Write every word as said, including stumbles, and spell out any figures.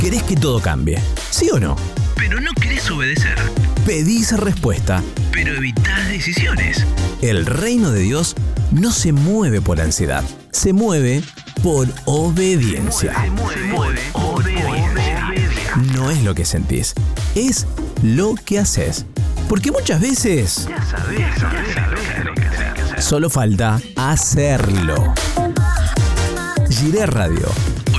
Querés que todo cambie, ¿sí o no? Pero no querés obedecer. Pedís respuesta, Pero evitás decisiones. El reino de Dios no se mueve por ansiedad, se mueve por obediencia. Se mueve, se mueve. Obediencia. No es lo que sentís, es lo que haces. Porque muchas veces Ya sabés, ya sabés, sabés lo que tenés que hacer. solo falta hacerlo. Giré Radio.